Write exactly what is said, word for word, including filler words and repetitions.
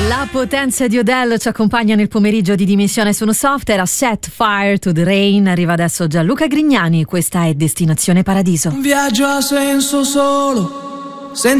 La potenza di Odell ci accompagna nel pomeriggio di Dimissione Sono Soft. Era Set Fire to the Rain. Arriva adesso Gianluca Grignani. Questa è Destinazione Paradiso. Un viaggio a senso solo, senza